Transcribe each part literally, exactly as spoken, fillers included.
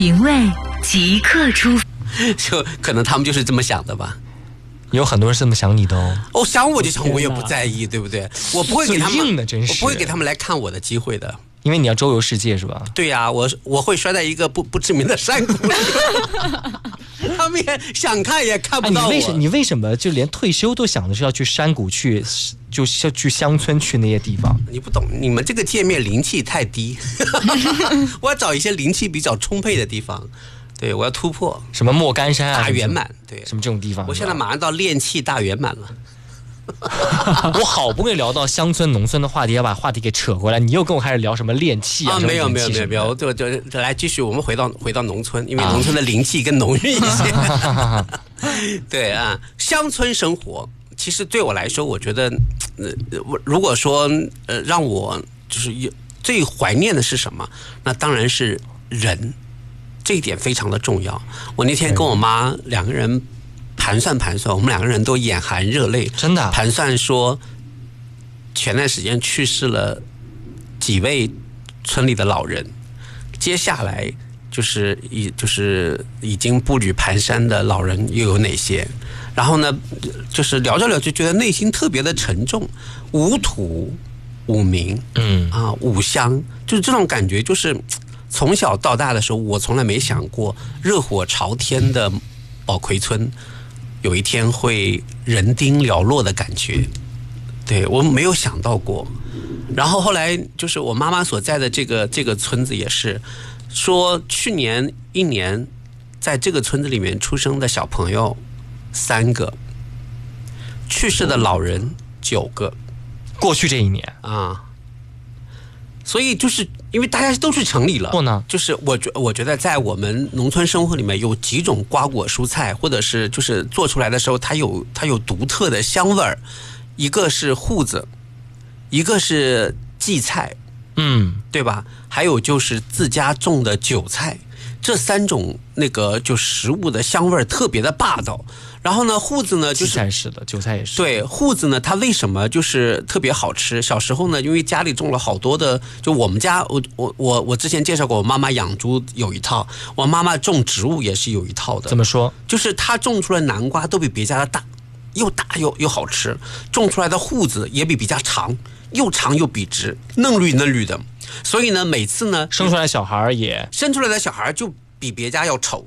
营卫即刻出发， 就可能他们就是这么想的吧。 有很多人是这么想你的哦。 哦，想我就想，我也不在意，对不对？我不会给他们， 硬的真是， 我不会给他们来看我的机会的。 因为你要周游世界是吧？ 对呀、啊，我我会摔在一个不不知名的山谷里，他们也想看也看不到我。 哎、你为什你为什么就连退休都想的是要去山谷去，就是要去乡村去那些地方？ 你不懂，你们这个界面灵气太低，我要找一些灵气比较充沛的地方。对，我要突破什么莫干山啊， 大圆满，对， 什么这种地方。 我现在马上到炼气大圆满了。 我好不容易聊到乡村农村的话题，要把话题给扯回来，你又跟我开始聊什么炼气啊？ 啊没有没有没有没有，我就就来继续，我们回到回到农村，因为农村的灵气更浓郁一些。啊对啊，乡村生活其实对我来说，我觉得，呃，如果说呃让我就是最怀念的是什么，那当然是人，这一点非常的重要。我那天跟我妈两个人盘算盘算，我们两个人都眼含热泪， 真的、啊、 盘算说，前段时间去世了几位村里的老人，接下来就是已就是已经步履蹒跚的老人又有哪些？然后呢，就是聊着聊就觉得内心特别的沉重，无土无名， 嗯啊，无乡，就是这种感觉，就是从小到大的时候，我从来没想过热火朝天的宝葵村有一天会人丁寥落的感觉，对，我没有想到过。然后后来就是我妈妈所在的这个这个村子也是说，去年一年在这个村子里面出生的小朋友三个，去世的老人九个， 过去这一年啊，所以就是因为大家都去城里了， 不呢， 就是我觉我觉得在我们农村生活里面有几种瓜果蔬菜，或者是就是做出来的时候它有它有独特的香味儿，一个是瓠子，一个是荠菜， 嗯， 对吧？还有就是自家种的韭菜，这三种那个就食物的香味儿特别的霸道。然后呢，瓠子呢就是荠菜是的，韭菜也是。 对，瓠子呢，它为什么就是特别好吃？小时候呢，因为家里种了好多的，就我们家，我我我我之前介绍过，我妈妈养猪有一套，我妈妈种植物也是有一套的。 怎么说？ 就是她种出来南瓜都比别家的大，又大又又好吃，种出来的瓠子也比别家长，又长又笔直，嫩绿嫩绿的。所以呢，每次呢， 生出来小孩也生出来的小孩就比别家要丑，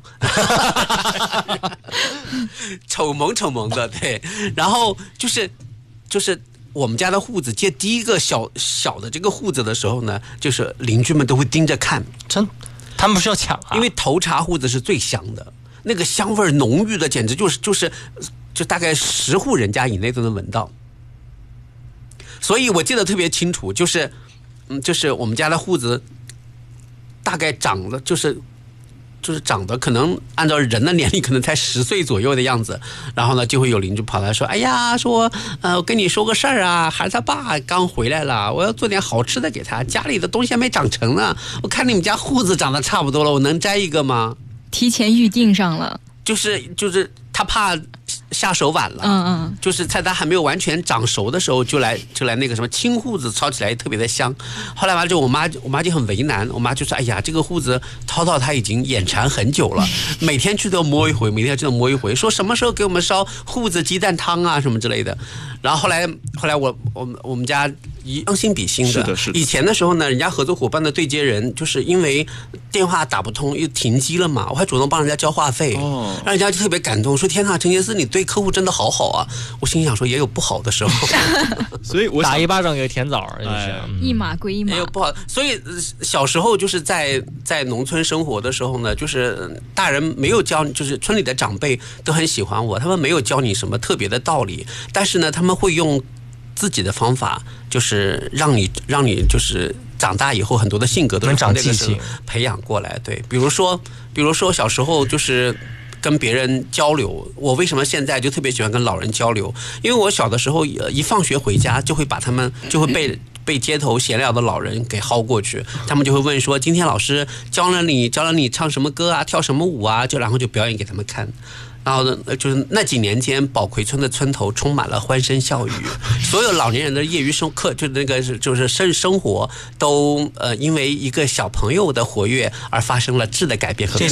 丑萌丑萌的，对。然后就是就是我们家的瓠子接第一个小小的这个瓠子的时候呢，就是邻居们都会盯着看， 真，他们不是要抢啊？ 因为头茬瓠子是最香的，那个香味浓郁的，简直就是就是就大概十户人家以内都能闻到。所以我记得特别清楚，就是嗯，就是我们家的瓠子大概长了，就是就是长得可能按照人的年龄可能才十岁左右的样子，然后呢就会有邻居跑来说，哎呀，说呃我跟你说个事儿啊，孩子他爸刚回来了，我要做点好吃的给他，家里的东西还没长成呢，我看你们家瓠子长得差不多了，我能摘一个吗？ 提前预定上了， 就是就是他怕下手晚了， 嗯嗯， 就是在它还没有完全长熟的时候就来就来那个什么青瓠子炒起来特别的香。后来完了之后，我妈我妈就很为难，我妈就说：“哎呀，这个瓠子涛涛他已经眼馋很久了，每天去都摸一回，每天去都摸一回，说什么时候给我们烧瓠子鸡蛋汤啊什么之类的。”然后后来后来我我们我们家将心比心的， 是的是的。 以前的时候呢，人家合作伙伴的对接人就是因为电话打不通又停机了嘛，我还主动帮人家交话费， 哦， 让人家就特别感动，说：“天哪，陈杰斯，你对客户真的好好啊！”我心想说，也有不好的时候， 所以我打一巴掌给甜枣，就是、 哎嗯、 一码归一码。 也有不好，所以小时候就是在在农村生活的时候呢，就是大人没有教，就是村里的长辈都很喜欢我，他们没有教你什么特别的道理，但是呢，他们会用自己的方法，就是让你让你就是长大以后很多的性格都是从那个时候培养过来。对，比如说比如说小时候就是跟别人交流，我为什么现在就特别喜欢跟老人交流？因为我小的时候一放学回家就会把他们就会被被街头闲聊的老人给薅过去，他们就会问说：“今天老师教了你教了你唱什么歌啊，跳什么舞啊？”就然后就表演给他们看。然后呢，就是那几年间，宝葵村的村头充满了欢声笑语，所有老年人的业余生课，就那个就是生生活，都呃因为一个小朋友的活跃而发生了质的改变和变化。